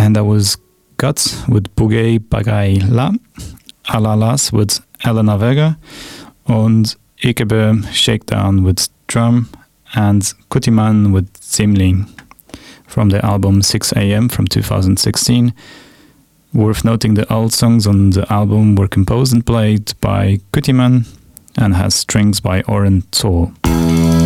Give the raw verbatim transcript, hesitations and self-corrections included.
And that was Guts with Bugay Bagay La, Alalas with Elena Vega, und Ekebe Shakedown with Drum, and Kutiman with Zimling from the album six a m from two thousand sixteen. Worth noting that all songs on the album were composed and played by Kutiman and has strings by Oren Zoll.